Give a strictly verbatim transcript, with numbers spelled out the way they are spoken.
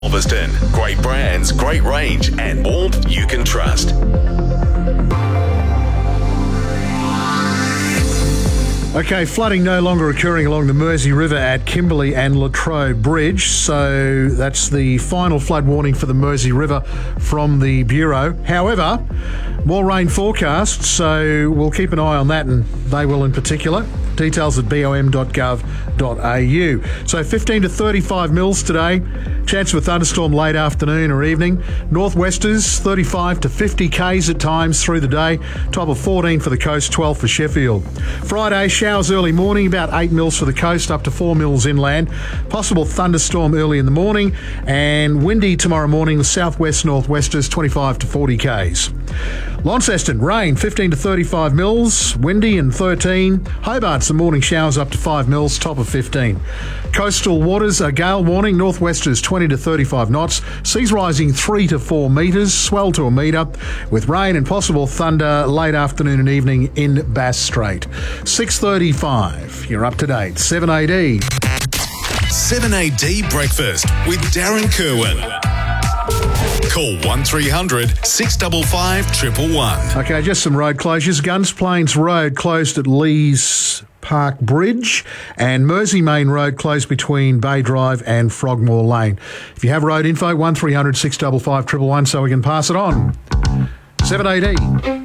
Galveston. Great brands, great range, and warmth you can trust. Okay, flooding no longer occurring along the Mersey River at Kimberley and Latrobe Bridge. So that's the final flood warning for the Mersey River from the Bureau. However, more rain forecast, so we'll keep an eye on that, and they will in particular. Details at b o m dot gov dot a u. So fifteen to thirty-five mils today. Chance of a thunderstorm late afternoon or evening. Northwesters, thirty-five to fifty kays at times through the day. Top of fourteen for the coast, twelve for Sheffield. Friday, showers early morning, about eight mils for the coast, up to four mils inland. Possible thunderstorm early in the morning, and windy tomorrow morning, the southwest northwesters, twenty-five to forty kays. Launceston, rain, fifteen to thirty-five mils, windy and thirteen. Hobart, some morning showers up to five mils, top of fifteen. Coastal waters, a gale warning, northwesters twenty to thirty-five knots, seas rising three to four metres, swell to a metre, with rain and possible thunder late afternoon and evening in Bass Strait. six thirty-five, you're up to date, seven A D. seven A D Breakfast with Darren Kerwin. Call one three hundred six five five one one one. Okay, just some road closures. Guns Plains Road closed at Lees Park Bridge, and Mersey Main Road closed between Bay Drive and Frogmore Lane. If you have road info, one three hundred six five five one one one so we can pass it on. seven A D.